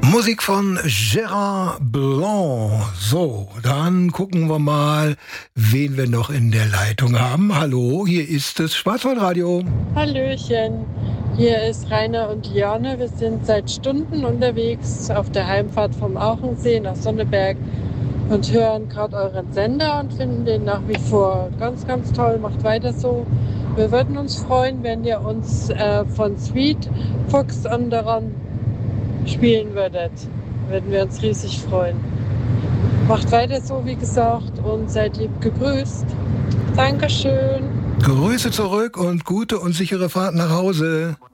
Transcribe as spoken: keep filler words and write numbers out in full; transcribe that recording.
Musik von Gérard Blanc. So, dann gucken wir mal, wen wir noch in der Leitung haben. Hallo, hier ist das Schwarzwaldradio. Hallöchen, hier ist Rainer und Liane. Wir sind seit Stunden unterwegs auf der Heimfahrt vom Auchensee nach Sonneberg und hören gerade euren Sender und finden den nach wie vor ganz, ganz toll. Macht weiter so. Wir würden uns freuen, wenn ihr uns äh, von Sweet Fox on the Run spielen würdet. Würden wir uns riesig freuen. Macht weiter so, wie gesagt, und seid lieb gegrüßt. Dankeschön. Grüße zurück und gute und sichere Fahrt nach Hause.